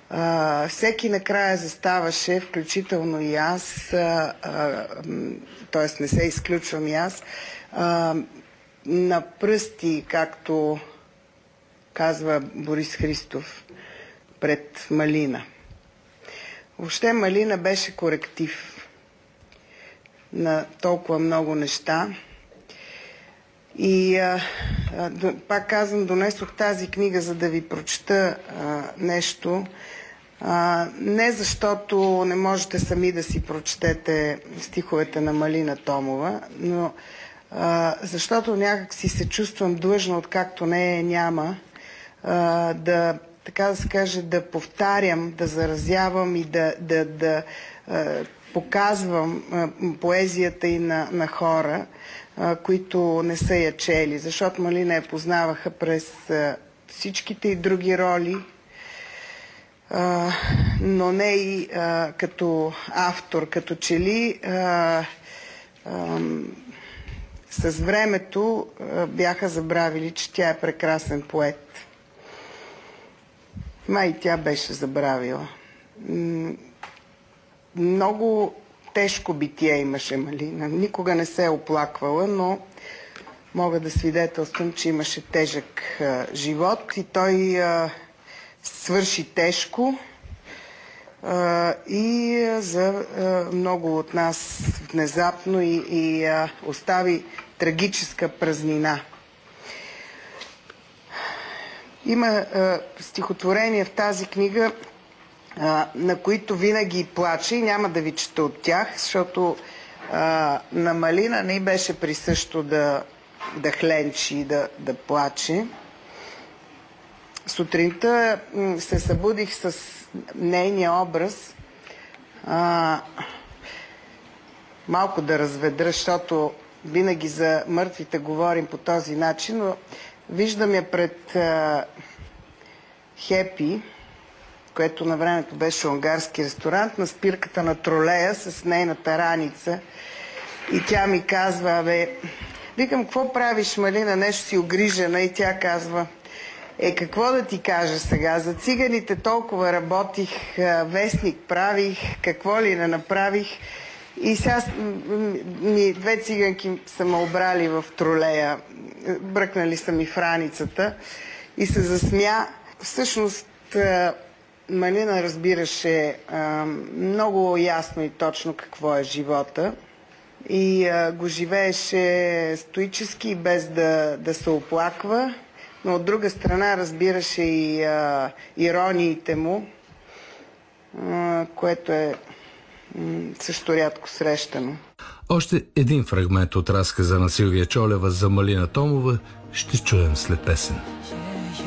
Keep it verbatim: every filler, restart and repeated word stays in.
А, всеки накрая заставаше, включително и аз, т.е. не се изключвам и аз, а, на пръсти, както казва Борис Христов, пред Малина. Въобще Малина беше коректив на толкова много неща. И а, а, пак казвам, донесох тази книга, за да ви прочета а, нещо. А, не защото не можете сами да си прочетете стиховете на Малина Томова, но а, защото някак си се чувствам длъжна, откакто не е няма, а, да, така да се каже, да повтарям, да заразявам и да, да, да а, показвам а, поезията и на, на хора, а, които не са я чели, защото Малина я познаваха през а, всичките и други роли, а, но не и а, като автор, като че ли а, а, с времето а, бяха забравили, че тя е прекрасен поет. Май тя беше забравила. Много тежко битие имаше Малина. Никога не се е оплаквала, но мога да свидетелствам, че имаше тежък а, живот и той а, свърши тежко а, и а, за а, много от нас внезапно и, и а, остави трагическа празнина. Има а, стихотворения в тази книга, а, на които винаги плаче и няма да ви чета от тях, защото а, на Малина не беше присъщо да, да хленчи и да, да плаче. Сутринта се събудих с нейния образ, а, малко да разведра, защото винаги за мъртвите говорим по този начин, но виждам я пред а, Хепи, което на времето беше унгарски ресторант, на спирката на тролея с нейната раница. И тя ми казва, бе, викам, какво правиш, Малина, нещо си огрижена, и тя казва, е, какво да ти кажа сега, за циганите толкова работих, вестник правих, какво ли не направих, и сега ми, две циганки са ме обрали в тролея, бръкнали са ми в раницата и се засмя. Всъщност Малина разбираше а, много ясно и точно какво е живота и а, го живееше стоически и без да, да се оплаква, но от друга страна разбираше и а, ирониите му, а, което е м, също рядко срещано. Още един фрагмент от разказа на Силвия Чолева за Малина Томова ще чуем след песен.